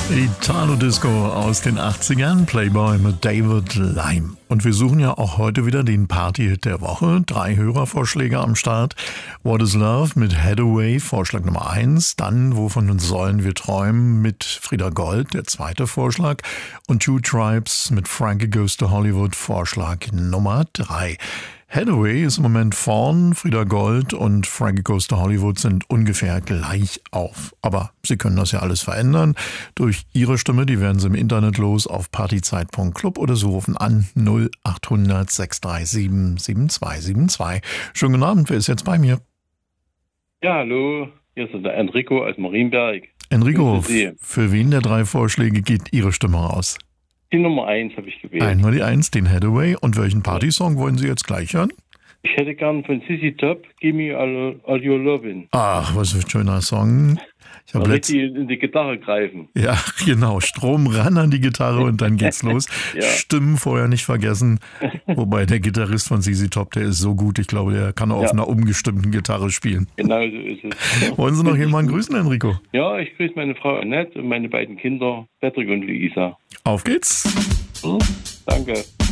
Italo-Disco aus den 80ern, Playboy mit David Lime. Und wir suchen ja auch heute wieder den Party-Hit der Woche. 3 Hörervorschläge am Start. What is Love mit Hathaway, Vorschlag Nummer 1. Dann Wovon sollen wir träumen mit Frieda Gold, der 2. Vorschlag. Und Two Tribes mit Frankie Goes to Hollywood, Vorschlag Nummer 3. Hathaway ist im Moment vorn, Frieda Gold und Frankie Goes to Hollywood sind ungefähr gleich auf. Aber Sie können das ja alles verändern. Durch Ihre Stimme, die werden Sie im Internet los auf partyzeit.club oder Sie rufen an 0800 637 7272. Schönen guten Abend, wer ist jetzt bei mir? Ja, hallo, hier ist der Enrico aus Marienberg. Enrico, für wen der 3 Vorschläge geht Ihre Stimme raus? Die Nummer 1 habe ich gewählt. Einmal die 1, den Hathaway. Und welchen Partysong wollen Sie jetzt gleich hören? Ich hätte gern von ZZ Top, Give Me All Your Lovin'. Ach, was für ein schöner Song. Ich habe richtig in die Gitarre greifen. Ja, genau. Strom ran an die Gitarre und dann geht's los. Ja. Stimmen vorher nicht vergessen. Wobei der Gitarrist von ZZ Top, der ist so gut. Ich glaube, der kann auch auf einer umgestimmten Gitarre spielen. Genau so ist es. Wollen Sie noch jemanden grüßen, Enrico? Ja, ich grüße meine Frau Annette und meine beiden Kinder, Patrick und Luisa. Auf geht's. Danke.